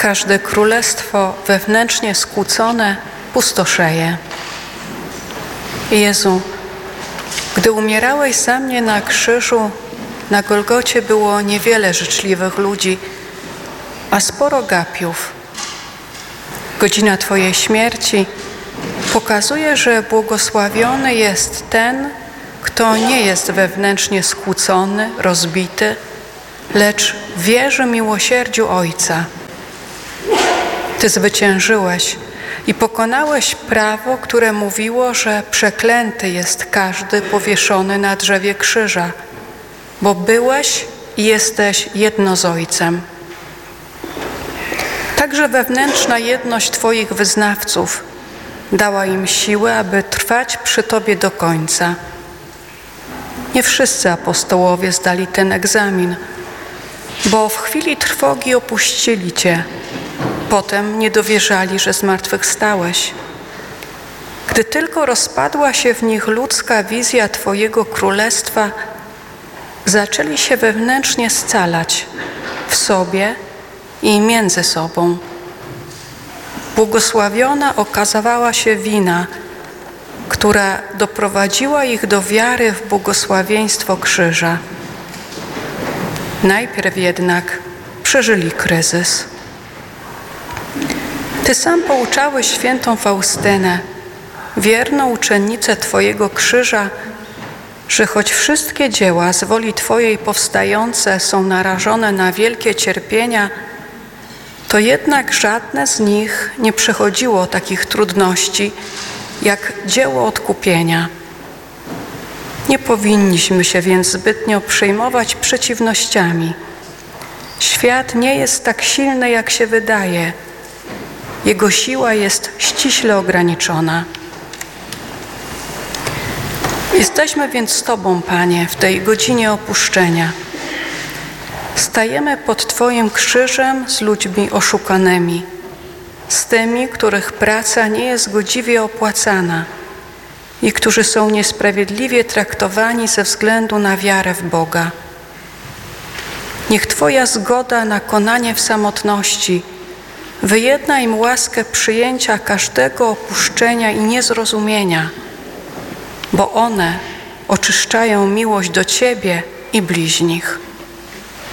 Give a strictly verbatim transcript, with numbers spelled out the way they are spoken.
Każde królestwo wewnętrznie skłócone pustoszeje. Jezu, gdy umierałeś za mnie na krzyżu, na Golgocie było niewiele życzliwych ludzi, a sporo gapiów. Godzina Twojej śmierci pokazuje, że błogosławiony jest ten, kto nie jest wewnętrznie skłócony, rozbity, lecz wierzy miłosierdziu Ojca. Ty zwyciężyłeś i pokonałeś prawo, które mówiło, że przeklęty jest każdy powieszony na drzewie krzyża, bo byłeś i jesteś jedno z Ojcem. Także wewnętrzna jedność Twoich wyznawców dała im siłę, aby trwać przy Tobie do końca. Nie wszyscy apostołowie zdali ten egzamin, bo w chwili trwogi opuścili Cię. Potem nie dowierzali, że zmartwychwstałeś. Gdy tylko rozpadła się w nich ludzka wizja Twojego królestwa, zaczęli się wewnętrznie scalać w sobie i między sobą. Błogosławiona okazała się wina, która doprowadziła ich do wiary w błogosławieństwo krzyża. Najpierw jednak przeżyli kryzys. Ty sam pouczałeś świętą Faustynę, wierną uczennicę Twojego krzyża, że choć wszystkie dzieła z woli Twojej powstające są narażone na wielkie cierpienia, to jednak żadne z nich nie przechodziło takich trudności, jak dzieło odkupienia. Nie powinniśmy się więc zbytnio przejmować przeciwnościami. Świat nie jest tak silny, jak się wydaje. Jego siła jest ściśle ograniczona. Jesteśmy więc z Tobą, Panie, w tej godzinie opuszczenia. Stajemy pod Twoim krzyżem z ludźmi oszukanymi, z tymi, których praca nie jest godziwie opłacana i którzy są niesprawiedliwie traktowani ze względu na wiarę w Boga. Niech Twoja zgoda na konanie w samotności wyjedna im łaskę przyjęcia każdego opuszczenia i niezrozumienia, bo one oczyszczają miłość do Ciebie i bliźnich.